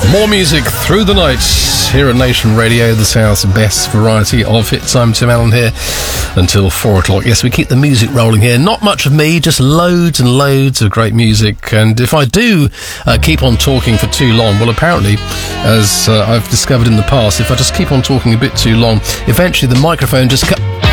More music through the night here at Nation Radio, the South's best variety of hits. I'm Tim Allen here until 4 o'clock. Yes, we keep the music rolling here. Not much of me, just loads and loads of great music. And if I do keep on talking for too long, well, apparently, as I've discovered in the past, if I just keep on talking a bit too long, eventually the microphone just